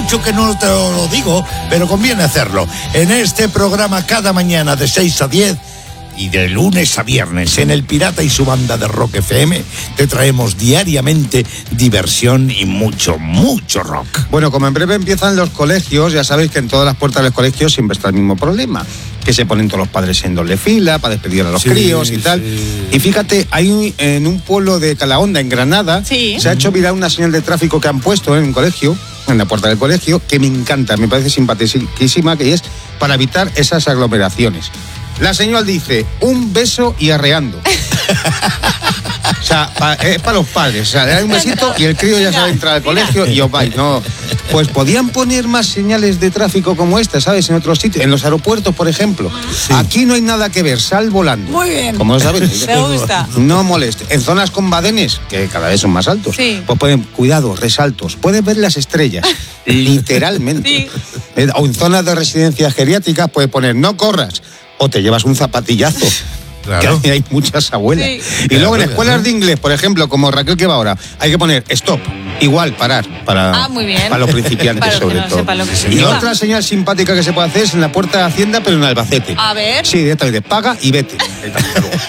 mucho que no te lo digo, pero conviene hacerlo. En este programa cada mañana de 6 a 10 y de lunes a viernes en El Pirata y su banda de Rock FM te traemos diariamente diversión y mucho, mucho rock. Bueno, como en breve empiezan los colegios, ya sabéis que en todas las puertas de los colegios siempre está el mismo problema, que se ponen todos los padres en doble fila para despedir a los críos y tal. Y fíjate, en un pueblo de Calahonda, en Granada, se ha hecho viral una señal de tráfico que han puesto en un colegio, en la puerta del colegio, que me encanta, me parece simpaticísima, que es para evitar esas aglomeraciones. La señal dice, un beso y arreando. O sea, es para los padres. O sea, le dan un besito y el crío ya sabe entrar al colegio y os vais. No. Pues podían poner más señales de tráfico como esta, ¿sabes? En otros sitios, en los aeropuertos, por ejemplo. Sí. Aquí no hay nada que ver, sal volando. Muy bien. Como lo sabéis. Me gusta. No moleste. En zonas con badenes, que cada vez son más altos, pues pueden, cuidado, resaltos. Pueden ver las estrellas, literalmente. Sí. O en zonas de residencias geriátricas puedes poner, no corras. O te llevas un zapatillazo. Claro. Que hay muchas abuelas. Sí. Y luego en escuelas de inglés, por ejemplo, como Raquel que va ahora, hay que poner stop, igual, parar, para los principiantes sobre todo. Y otra señal simpática que se puede hacer es en la puerta de Hacienda, pero en Albacete. A ver. Sí, directamente, paga y vete.